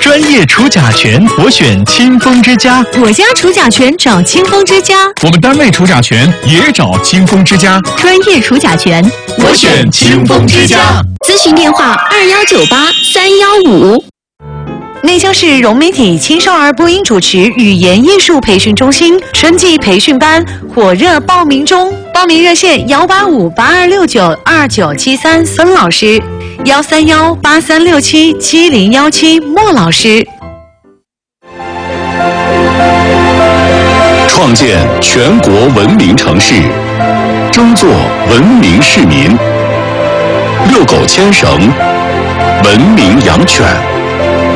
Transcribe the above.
专业除甲醛，我选清风之家。 我家除甲醛找清风之家。 我们单位除甲醛也找清风之家。 专业除甲醛， 我选清风之家。 咨询电话2198-315。 内江市融媒体青少儿播音主持语言艺术培训中心春季培训班火热报名中，报名热线18582692973孙老师，13183677017莫老师。 创建全国文明城市，争做文明市民，遛狗牵绳，文明养犬。